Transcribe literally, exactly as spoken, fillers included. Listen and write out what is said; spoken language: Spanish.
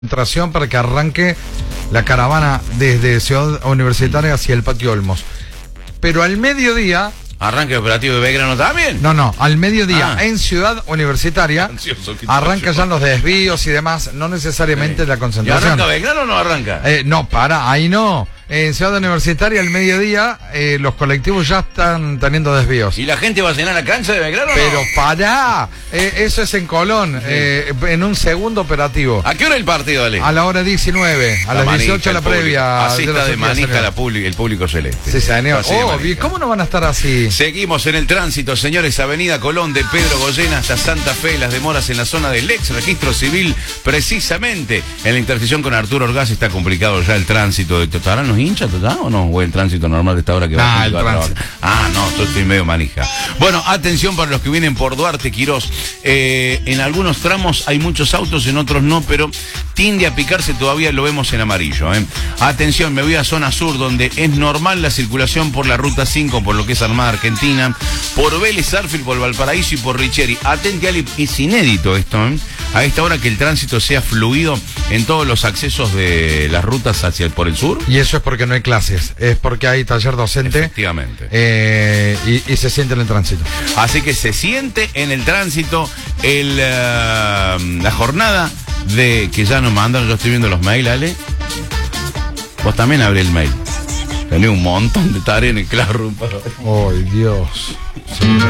Concentración para que arranque la caravana desde Ciudad Universitaria hacia el Patio Olmos. Pero al mediodía... ¿Arranque operativo de Belgrano también? No, no, al mediodía Ah. en Ciudad Universitaria Ansioso, arranca ya los desvíos y demás, no necesariamente Sí. la ¿Y concentración. arranca Belgrano o no arranca? Eh, no, para, ahí no. En Ciudad Universitaria al mediodía eh, los colectivos ya están teniendo desvíos. ¿Y la gente va a llenar la cancha de Belgrano o no? Pero pará, eh, eso es en Colón, eh, en un segundo operativo. ¿A qué hora el partido, Ale? A la hora diecinueve, a las manija, dieciocho la el público. previa. Así de está los de días manija anteriores. la publi- el público celeste. Sí, señor. Así de Oh, manija. ¿cómo no van a estar así? Seguimos en el tránsito, señores. Avenida Colón de Pedro Goyena hasta Santa Fe. Las demoras en la zona del ex registro civil, precisamente en la intersección con Arturo Orgaz, está complicado ya el tránsito. ¿Estarán los hinchas total o no? ¿O el tránsito normal de esta hora que va Ah, a el tránsito. Ah, no, yo estoy medio manija. Bueno, atención para los que vienen por Duarte Quirós. Eh, en algunos tramos hay muchos autos, en otros no, pero tiende a picarse, todavía lo vemos en amarillo. ¿eh? Atención, me voy a zona sur, donde es normal la circulación por la ruta cinco, por lo que es Armada Argentina, por Vélez Arfield, por Valparaíso y por Richeri. Atente, Ali, es inédito esto, ¿eh? A esta hora que el tránsito sea fluido en todos los accesos de las rutas hacia el, por el sur. Y eso es porque no hay clases, es porque hay taller docente. Efectivamente. eh, y, y se siente en el tránsito. Así que se siente en el tránsito el, uh, la jornada de que ya nos mandan. Yo estoy viendo los mails, Ale. Vos también abrís el mail. Tenés un montón de tareas en el Classroom. ¡Ay, Dios! Sí.